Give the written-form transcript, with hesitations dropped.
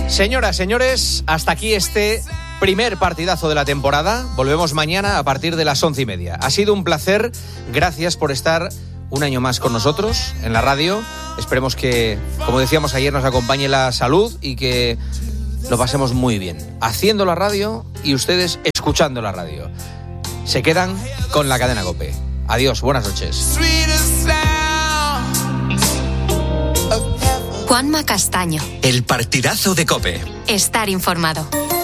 Señoras, señores, hasta aquí este primer partidazo de la temporada. Volvemos mañana a partir de las 11:30. Ha sido un placer. Gracias por estar un año más con nosotros en la radio. Esperemos que, como decíamos ayer, nos acompañe la salud y que lo pasemos muy bien haciendo la radio y ustedes escuchando la radio. Se quedan con la cadena COPE. Adiós, buenas noches. Juanma Castaño. El partidazo de COPE. Estar informado.